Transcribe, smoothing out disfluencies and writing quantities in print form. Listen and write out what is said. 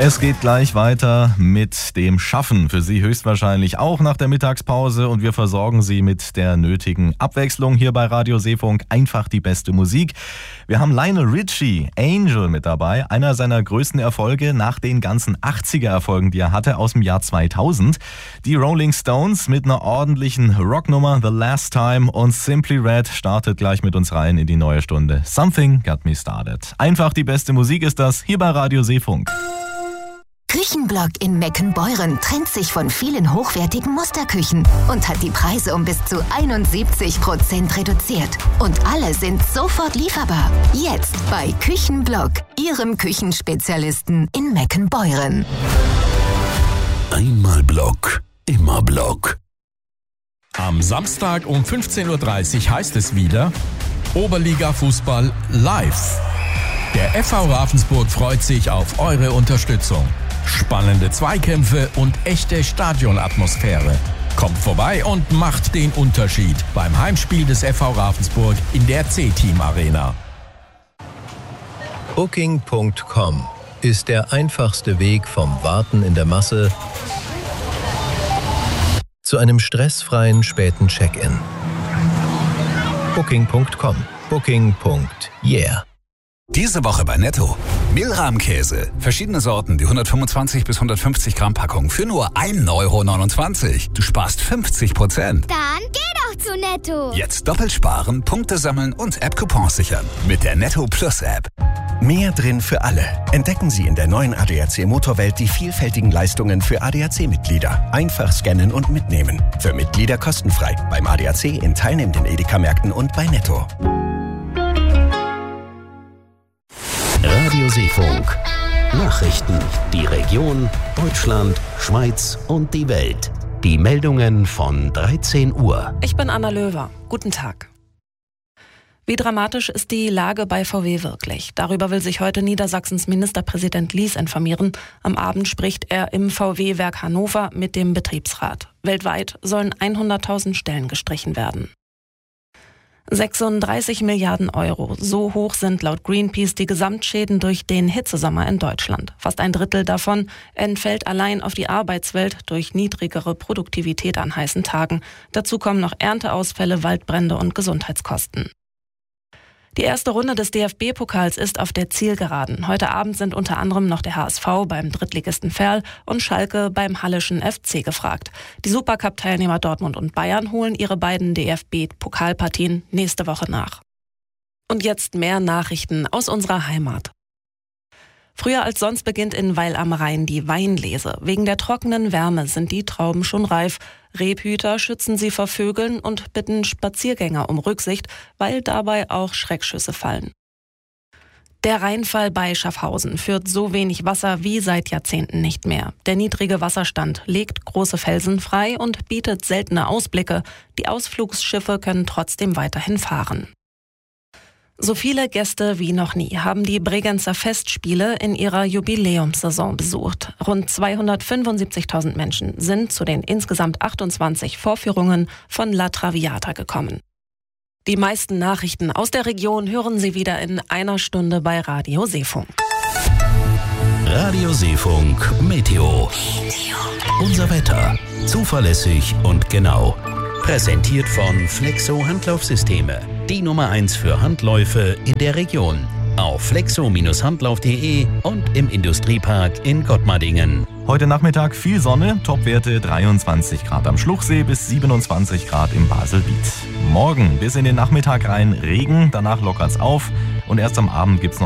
Es geht gleich weiter mit dem Schaffen. Für Sie höchstwahrscheinlich auch nach der Mittagspause. Und wir versorgen Sie mit der nötigen Abwechslung hier bei Radio Seefunk. Einfach die beste Musik. Wir haben Lionel Richie, Angel, mit dabei. Einer seiner größten Erfolge nach den ganzen 80er-Erfolgen, die er hatte, aus dem Jahr 2000. Die Rolling Stones mit einer ordentlichen Rocknummer, The Last Time. Und Simply Red startet gleich mit uns rein in die neue Stunde. Something Got Me Started. Einfach die beste Musik ist das hier bei Radio Seefunk. Küchenblock in Meckenbeuren trennt sich von vielen hochwertigen Musterküchen und hat die Preise um bis zu 71% reduziert. Und alle sind sofort lieferbar. Jetzt bei Küchenblock, Ihrem Küchenspezialisten in Meckenbeuren. Einmal Block, immer Block. Am Samstag um 15.30 Uhr heißt es wieder Oberliga-Fußball live. Der FV Ravensburg freut sich auf eure Unterstützung. Spannende Zweikämpfe und echte Stadionatmosphäre. Kommt vorbei und macht den Unterschied beim Heimspiel des FV Ravensburg in der C-Team Arena. Booking.com ist der einfachste Weg vom Warten in der Masse zu einem stressfreien späten Check-in. Booking.com. Booking.yeah. Diese Woche bei Netto. Milrahmkäse. Verschiedene Sorten, die 125 bis 150 Gramm Packung für nur 1,29 €. Du sparst 50%. Dann geh doch zu Netto. Jetzt doppelt sparen, Punkte sammeln und App-Coupons sichern. Mit der Netto Plus App. Mehr drin für alle. Entdecken Sie in der neuen ADAC Motorwelt die vielfältigen Leistungen für ADAC-Mitglieder. Einfach scannen und mitnehmen. Für Mitglieder kostenfrei. Beim ADAC in teilnehmenden Edeka-Märkten und bei Netto. Radio Seefunk. Nachrichten. Die Region, Deutschland, Schweiz und die Welt. Die Meldungen von 13 Uhr. Ich bin Anna Löwer. Guten Tag. Wie dramatisch ist die Lage bei VW wirklich? Darüber will sich heute Niedersachsens Ministerpräsident Lies informieren. Am Abend spricht er im VW-Werk Hannover mit dem Betriebsrat. Weltweit sollen 100.000 Stellen gestrichen werden. 36 Milliarden Euro. So hoch sind laut Greenpeace die Gesamtschäden durch den Hitzesommer in Deutschland. Fast ein Drittel davon entfällt allein auf die Arbeitswelt durch niedrigere Produktivität an heißen Tagen. Dazu kommen noch Ernteausfälle, Waldbrände und Gesundheitskosten. Die erste Runde des DFB-Pokals ist auf der Zielgeraden. Heute Abend sind unter anderem noch der HSV beim Drittligisten Verl und Schalke beim Hallischen FC gefragt. Die Supercup-Teilnehmer Dortmund und Bayern holen ihre beiden DFB-Pokalpartien nächste Woche nach. Und jetzt mehr Nachrichten aus unserer Heimat. Früher als sonst beginnt in Weil am Rhein die Weinlese. Wegen der trockenen Wärme sind die Trauben schon reif. Rebhüter schützen sie vor Vögeln und bitten Spaziergänger um Rücksicht, weil dabei auch Schreckschüsse fallen. Der Rheinfall bei Schaffhausen führt so wenig Wasser wie seit Jahrzehnten nicht mehr. Der niedrige Wasserstand legt große Felsen frei und bietet seltene Ausblicke. Die Ausflugsschiffe können trotzdem weiterhin fahren. So viele Gäste wie noch nie haben die Bregenzer Festspiele in ihrer Jubiläumssaison besucht. Rund 275.000 Menschen sind zu den insgesamt 28 Vorführungen von La Traviata gekommen. Die meisten Nachrichten aus der Region hören Sie wieder in einer Stunde bei Radio Seefunk. Radio Seefunk Meteo. Unser Wetter. Zuverlässig und genau. Präsentiert von Flexo Handlaufsysteme. Die Nummer 1 für Handläufe in der Region. Auf flexo-handlauf.de und im Industriepark in Gottmardingen. Heute Nachmittag viel Sonne, Topwerte 23 Grad am Schluchsee bis 27 Grad im Baselbiet. Morgen bis in den Nachmittag rein Regen, danach lockert's auf und erst am Abend gibt's noch